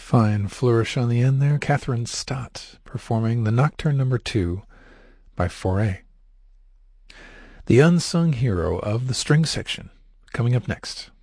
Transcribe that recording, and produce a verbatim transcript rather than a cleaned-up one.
Fine flourish on the end there. Catherine Stott performing the Nocturne number two by Fauré. The unsung hero of the string section, coming up next.